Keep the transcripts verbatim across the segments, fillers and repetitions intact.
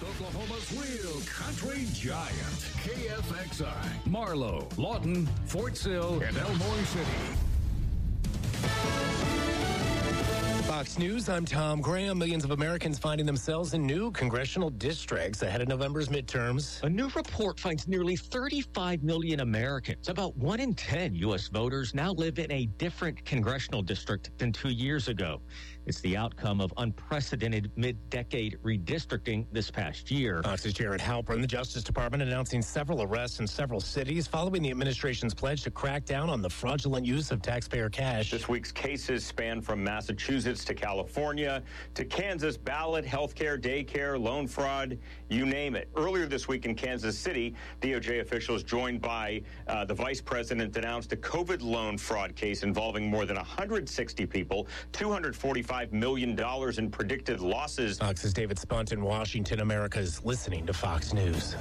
West Oklahoma's real country giant. K F X I, Marlow, Lawton, Fort Sill, and Elmore City. Fox News, I'm Tom Graham. Millions of Americans finding themselves in new congressional districts ahead of November's midterms. A new report finds nearly thirty-five million Americans, about one in ten U S voters, now live in a different congressional district than two years ago. It's the outcome of unprecedented mid-decade redistricting this past year. Fox's Jared Halpern, the Justice Department announcing several arrests in several cities following the administration's pledge to crack down on the fraudulent use of taxpayer cash. This week's cases span from Massachusetts to California to Kansas. Ballot, healthcare, daycare, loan fraud, you name it. Earlier this week in Kansas City, D O J officials joined by uh, the vice president announced a COVID loan fraud case involving more than one hundred sixty people, two hundred forty-five million dollars in predicted losses. Fox's David Spunt in Washington. America's listening to Fox News.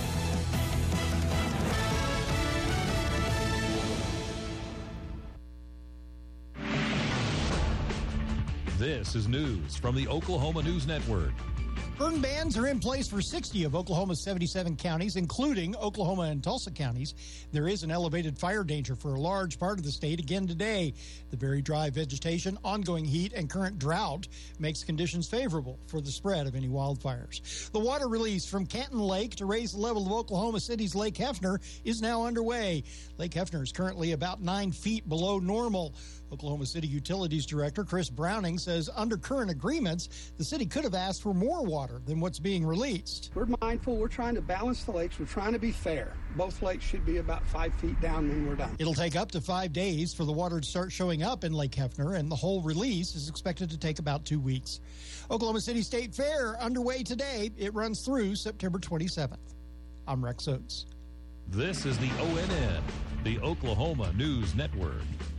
This is news from the Oklahoma News Network. Burn bans are in place for sixty of Oklahoma's seventy-seven counties, including Oklahoma and Tulsa counties. There is an elevated fire danger for a large part of the state again today. The very dry vegetation, ongoing heat, and current drought makes conditions favorable for the spread of any wildfires. The water release from Canton Lake to raise the level of Oklahoma City's Lake Hefner is now underway. Lake Hefner is currently about nine feet below normal. Oklahoma City Utilities Director Chris Browning says under current agreements, the city could have asked for more water than what's being released. We're mindful. We're trying to balance the lakes. We're trying to be fair. Both lakes should be about five feet down when we're done. It'll take up to five days for the water to start showing up in Lake Hefner, and the whole release is expected to take about two weeks. Oklahoma City State Fair underway today. It runs through September twenty-seventh. I'm Rex Oates. This is the O N N, the Oklahoma News Network.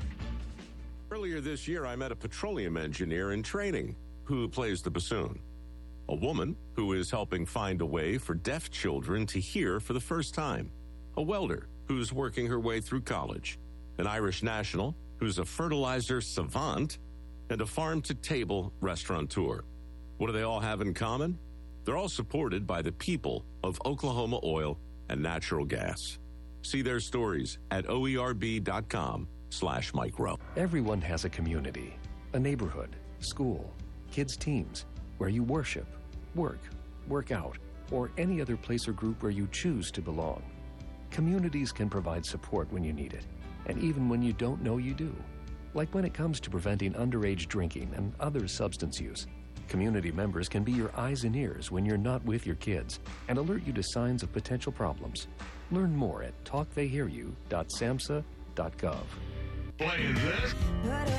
Earlier this year, I met a petroleum engineer in training who plays the bassoon. A woman who is helping find a way for deaf children to hear for the first time. A welder who's working her way through college. An Irish national who's a fertilizer savant. And a farm-to-table restaurateur. What do they all have in common? They're all supported by the people of Oklahoma Oil and Natural Gas. See their stories at oerb.com slash micro. Everyone has a community, a neighborhood, school, kids' teams, where you worship, work, work out, or any other place or group where you choose to belong. Communities can provide support when you need it, and even when you don't know you do. Like when it comes to preventing underage drinking and other substance use. Community members can be your eyes and ears when you're not with your kids and alert you to signs of potential problems. Learn more at talk they hear you dot samhsa dot gov. Playing this.